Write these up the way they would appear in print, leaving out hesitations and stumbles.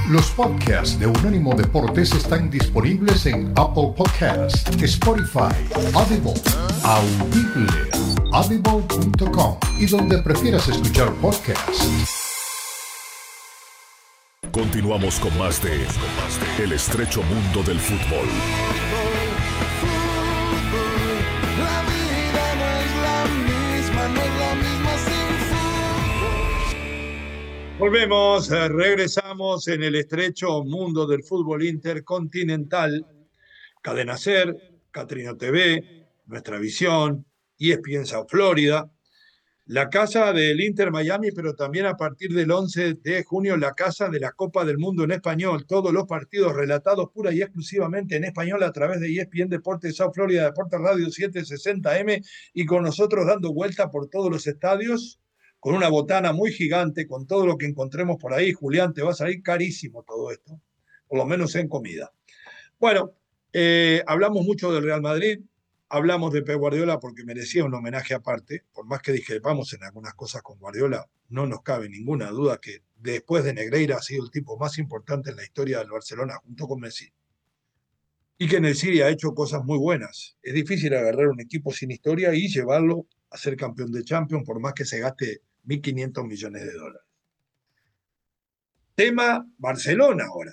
Los podcasts de Unánimo Deportes están disponibles en Apple Podcasts, Spotify, Audible, audible.com y donde prefieras escuchar podcasts. Continuamos con más de El estrecho mundo del fútbol. La vida no es la misma, no es la misma sin fútbol. Regresamos en el estrecho mundo del fútbol intercontinental. Cadena Ser, Catrino TV, Nuestra Visión, ESPN South Florida, la casa del Inter Miami, pero también a partir del 11 de junio la casa de la Copa del Mundo en español. Todos los partidos relatados pura y exclusivamente en español a través de ESPN Deportes South Florida, Deportes Radio 760M y con nosotros dando vuelta por todos los estadios con una botana muy gigante, con todo lo que encontremos por ahí. Julián, te va a salir carísimo todo esto, por lo menos en comida. Bueno, hablamos mucho del Real Madrid, hablamos de Pep Guardiola porque merecía un homenaje aparte, por más que discrepamos en algunas cosas con Guardiola, no nos cabe ninguna duda que después de Negreira ha sido el tipo más importante en la historia del Barcelona junto con Messi. Y que en el City ha hecho cosas muy buenas. Es difícil agarrar un equipo sin historia y llevarlo a ser campeón de Champions, por más que se gaste 1.500 millones de dólares. Tema Barcelona ahora.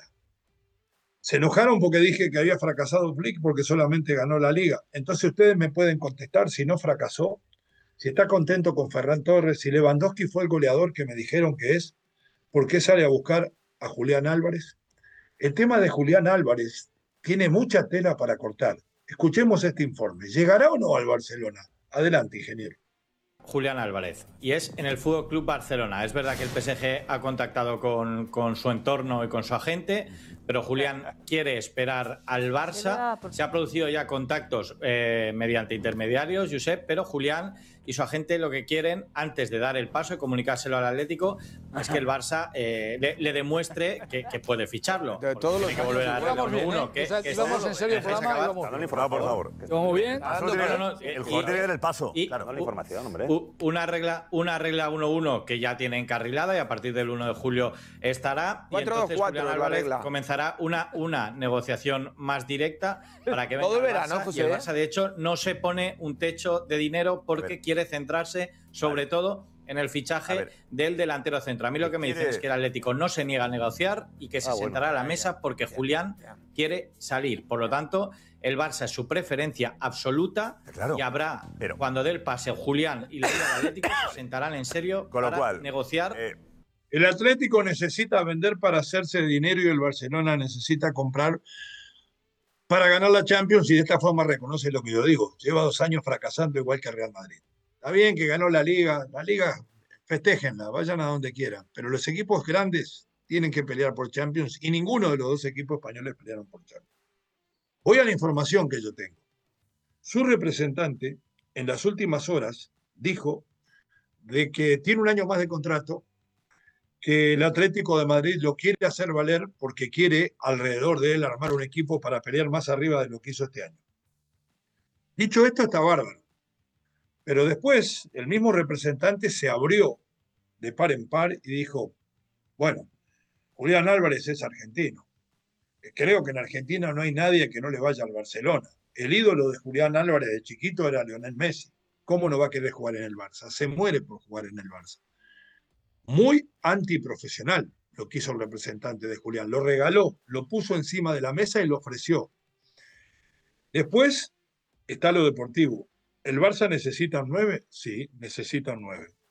Se enojaron porque dije que había fracasado Flick porque solamente ganó la Liga. Entonces ustedes me pueden contestar si no fracasó, si está contento con Ferran Torres, si Lewandowski fue el goleador que me dijeron que es, ¿por qué sale a buscar a Julián Álvarez? El tema de Julián Álvarez tiene mucha tela para cortar. Escuchemos este informe. ¿Llegará o no al Barcelona? Adelante, ingeniero. Julián Álvarez, y es en el Fútbol Club Barcelona. Es verdad que el PSG ha contactado con su entorno y con su agente, pero Julián quiere esperar al Barça. Se ha producido ya contactos mediante intermediarios, Josep, pero Julián y su agente lo que quieren, antes de dar el paso y comunicárselo al Atlético, es que el Barça le demuestre que puede ficharlo. De todos los tiene que volver a la regla 1-1. Vamos en serio el programa. Dale información, por favor. ¿Vamos bien? El jugador tiene que dar el paso. Claro, dale información, hombre. Una regla 1-1 que ya tiene encarrilada y a partir del 1 de julio estará. Y entonces Julián Álvarez comenzará una negociación más directa para que venga todo el verano, Barça. José. Y el Barça, de hecho, no se pone un techo de dinero porque quiere centrarse sobre todo en el fichaje del delantero centro. A mí lo que me dicen es que el Atlético no se niega a negociar y que se sentará a la mesa porque Julián quiere salir. Por lo tanto, el Barça es su preferencia absoluta y habrá, cuando dé el pase Julián y le diga al Atlético, se sentarán en serio para negociar. El Atlético necesita vender para hacerse dinero y el Barcelona necesita comprar para ganar la Champions, y de esta forma reconoce lo que yo digo. Lleva 2 años fracasando igual que el Real Madrid. Está bien que ganó la Liga, festéjenla, vayan a donde quieran, pero los equipos grandes tienen que pelear por Champions y ninguno de los 2 equipos españoles pelearon por Champions. Voy a la información que yo tengo. Su representante en las últimas horas dijo de que tiene 1 año más de contrato, que el Atlético de Madrid lo quiere hacer valer porque quiere alrededor de él armar un equipo para pelear más arriba de lo que hizo este año. Dicho esto, está bárbaro. Pero después el mismo representante se abrió de par en par y dijo, bueno, Julián Álvarez es argentino. Creo que en Argentina no hay nadie que no le vaya al Barcelona. El ídolo de Julián Álvarez de chiquito era Lionel Messi. ¿Cómo no va a querer jugar en el Barça? Se muere por jugar en el Barça. Muy antiprofesional lo que hizo el representante de Julián. Lo regaló, lo puso encima de la mesa y lo ofreció. Después está lo deportivo. ¿El Barça necesita un 9? Sí, necesita un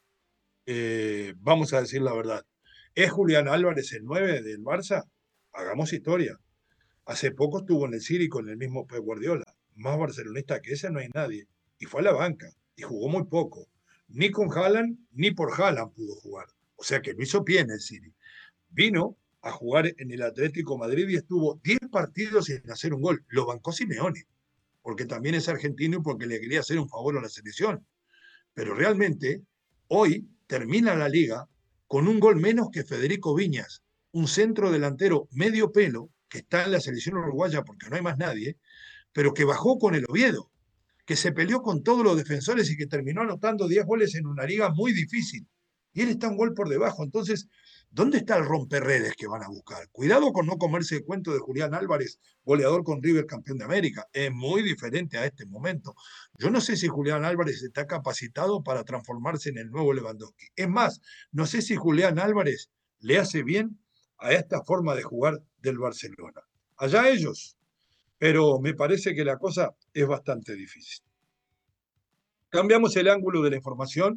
9. Vamos a decir la verdad. ¿Es Julián Álvarez el 9 del Barça? Hagamos historia. Hace poco estuvo en el City con el mismo Pep Guardiola. Más barcelonista que ese no hay nadie. Y fue a la banca. Y jugó muy poco. Ni con Haaland, ni por Haaland pudo jugar. O sea que no hizo pie en el City. Vino a jugar en el Atlético Madrid y estuvo 10 partidos sin hacer un gol. Lo bancó Simeone, porque también es argentino y porque le quería hacer un favor a la selección. Pero realmente, hoy termina la Liga con un gol menos que Federico Viñas, un centro delantero medio pelo, que está en la selección uruguaya porque no hay más nadie, pero que bajó con el Oviedo, que se peleó con todos los defensores y que terminó anotando 10 goles en una liga muy difícil. Y él está un gol por debajo. Entonces, ¿Dónde está el romperredes que van a buscar? Cuidado con no comerse el cuento de Julián Álvarez, goleador con River, campeón de América. Es muy diferente a este momento. Yo no sé si Julián Álvarez está capacitado para transformarse en el nuevo Lewandowski. Es más, no sé si Julián Álvarez le hace bien a esta forma de jugar del Barcelona. Allá ellos, pero me parece que la cosa es bastante difícil. Cambiamos el ángulo de la información.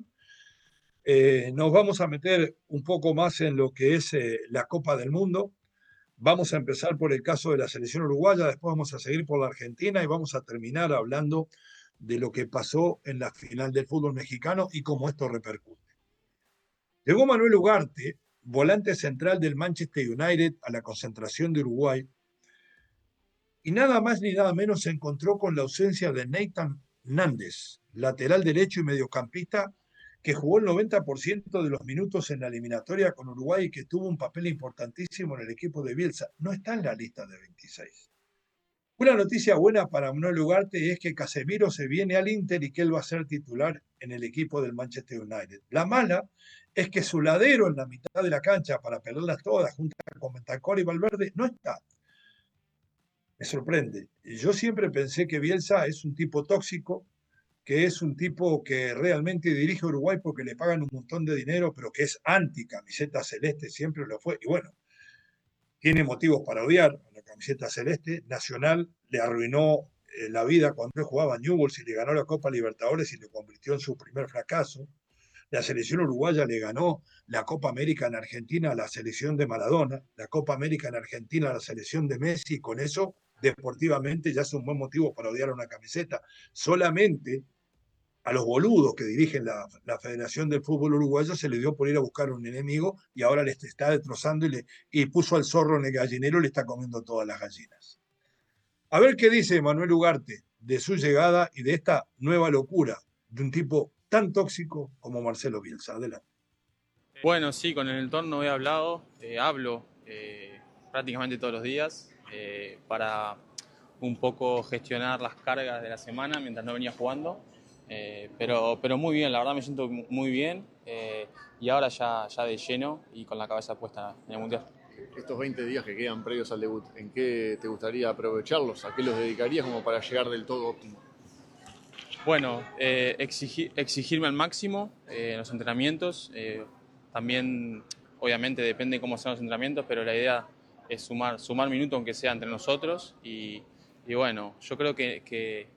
Nos vamos a meter un poco más en lo que es la Copa del Mundo. Vamos a empezar por el caso de la selección uruguaya, después vamos a seguir por la Argentina y vamos a terminar hablando de lo que pasó en la final del fútbol mexicano y cómo esto repercute. Llegó Manuel Ugarte, volante central del Manchester United, a la concentración de Uruguay, y nada más ni nada menos se encontró con la ausencia de Nathan Nández, lateral derecho y mediocampista, que jugó el 90% de los minutos en la eliminatoria con Uruguay y que tuvo un papel importantísimo en el equipo de Bielsa. No está en la lista de 26. Una noticia buena para Manuel Ugarte es que Casemiro se viene al Inter y que él va a ser titular en el equipo del Manchester United. La mala es que su ladero en la mitad de la cancha para pelearlas todas junto con Bentancur y Valverde no está. Me sorprende. Yo siempre pensé que Bielsa es un tipo tóxico, que es un tipo que realmente dirige a Uruguay porque le pagan un montón de dinero, pero que es anti camiseta celeste, siempre lo fue. Y bueno, tiene motivos para odiar a la camiseta celeste. Nacional le arruinó la vida cuando él jugaba a Newell's y le ganó la Copa Libertadores y le convirtió en su primer fracaso. La selección uruguaya le ganó la Copa América en Argentina a la selección de Maradona, la Copa América en Argentina a la selección de Messi, y con eso, deportivamente, ya es un buen motivo para odiar a una camiseta. Solamente a los boludos que dirigen la Federación del Fútbol Uruguayo se le dio por ir a buscar un enemigo y ahora le está destrozando y puso al zorro en el gallinero y le está comiendo todas las gallinas. A ver qué dice Manuel Ugarte de su llegada y de esta nueva locura de un tipo tan tóxico como Marcelo Bielsa. Adelante. Bueno, sí, con el entorno he hablado, hablo prácticamente todos los días para un poco gestionar las cargas de la semana mientras no venía jugando. Pero muy bien, la verdad me siento muy bien y ahora ya de lleno y con la cabeza puesta en el Mundial. Estos 20 días que quedan previos al debut, ¿en qué te gustaría aprovecharlos? ¿A qué los dedicarías como para llegar del todo óptimo? Bueno, exigirme al máximo en los entrenamientos. También, obviamente, depende cómo sean los entrenamientos, pero la idea es sumar minutos aunque sea entre nosotros. Y bueno, yo creo que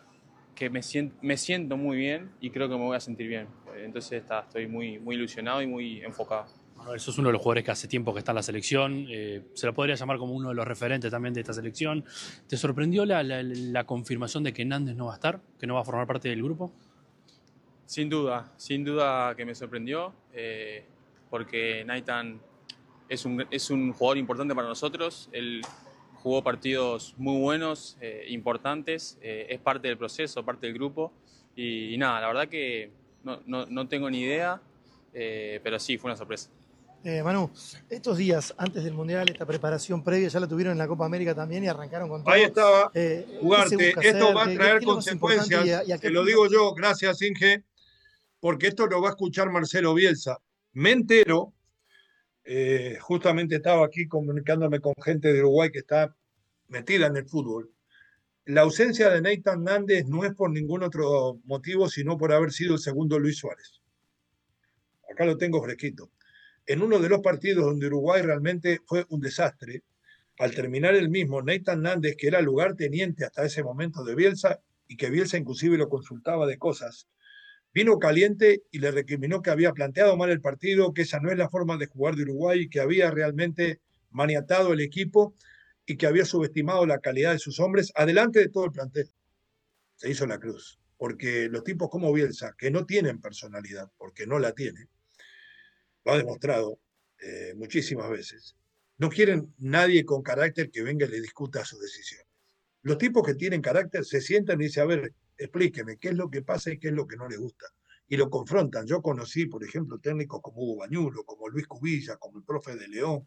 me siento muy bien y creo que me voy a sentir bien. Entonces estoy muy ilusionado y muy enfocado. A ver, sos uno de los jugadores que hace tiempo que está en la selección, se lo podría llamar como uno de los referentes también de esta selección. ¿Te sorprendió la confirmación de que Nández no va a estar, que no va a formar parte del grupo? Sin duda que me sorprendió, porque Nathan es un jugador importante para nosotros. Él jugó partidos muy buenos, importantes, es parte del proceso, parte del grupo. Y nada, la verdad que no tengo ni idea, pero sí, fue una sorpresa. Manu, estos días antes del Mundial, esta preparación previa, ya la tuvieron en la Copa América también y arrancaron con todo. Ahí estaba, Ugarte. Esto va a traer consecuencias, te lo digo yo, gracias Inge, porque esto lo va a escuchar Marcelo Bielsa. Me entero, justamente estaba aquí comunicándome con gente de Uruguay que está metida en el fútbol. La ausencia de Nathan Nández no es por ningún otro motivo, sino por haber sido el segundo Luis Suárez. Acá lo tengo fresquito. En uno de los partidos donde Uruguay realmente fue un desastre, al terminar el mismo, Nathan Nández, que era lugarteniente hasta ese momento de Bielsa, y que Bielsa inclusive lo consultaba de cosas, vino caliente y le recriminó que había planteado mal el partido, que esa no es la forma de jugar de Uruguay, que había realmente maniatado el equipo y que había subestimado la calidad de sus hombres adelante de todo el plantel. Se hizo la cruz, porque los tipos como Bielsa, que no tienen personalidad, porque no la tiene, lo ha demostrado muchísimas veces, no quieren nadie con carácter que venga y le discuta sus decisiones. Los tipos que tienen carácter se sientan y dicen, a ver, explíqueme qué es lo que pasa y qué es lo que no le gusta. Y lo confrontan. Yo conocí, por ejemplo, técnicos como Hugo Bañulo, como Luis Cubilla, como el profe de León,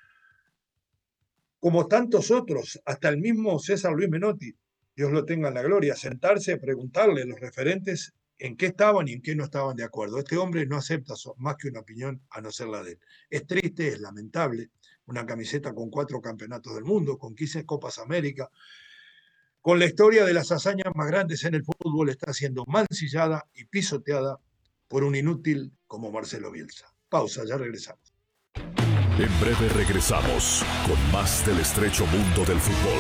como tantos otros, hasta el mismo César Luis Menotti, Dios lo tenga en la gloria, sentarse, preguntarle a los referentes en qué estaban y en qué no estaban de acuerdo. Este hombre no acepta más que una opinión a no ser la de él. Es triste, es lamentable, una camiseta con 4 campeonatos del mundo, con 15 Copas América, con la historia de las hazañas más grandes en el fútbol, está siendo mancillada y pisoteada por un inútil como Marcelo Bielsa. Pausa, ya regresamos. En breve regresamos con más del estrecho mundo del fútbol.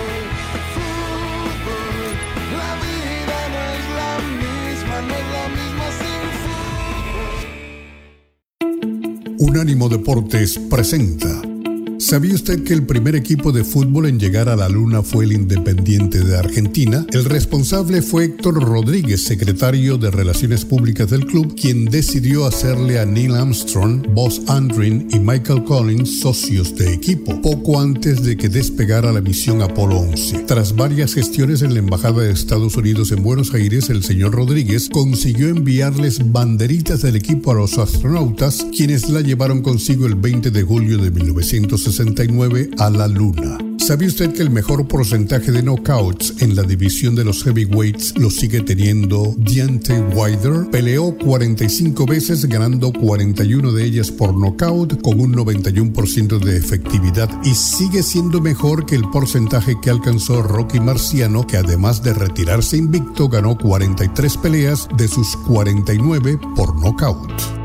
La vida no es la misma, no es la misma sin fútbol. Unánimo Deportes presenta. ¿Sabía usted que el primer equipo de fútbol en llegar a la Luna fue el Independiente de Argentina? El responsable fue Héctor Rodríguez, secretario de Relaciones Públicas del club, quien decidió hacerle a Neil Armstrong, Buzz Aldrin y Michael Collins socios de equipo, poco antes de que despegara la misión Apolo 11. Tras varias gestiones en la Embajada de Estados Unidos en Buenos Aires, el señor Rodríguez consiguió enviarles banderitas del equipo a los astronautas, quienes la llevaron consigo el 20 de julio de 1969 a la Luna. ¿Sabía usted que el mejor porcentaje de knockouts en la división de los heavyweights lo sigue teniendo Deontay Wilder? Peleó 45 veces, ganando 41 de ellas por knockout con un 91% de efectividad, y sigue siendo mejor que el porcentaje que alcanzó Rocky Marciano, que además de retirarse invicto, ganó 43 peleas de sus 49 por knockout.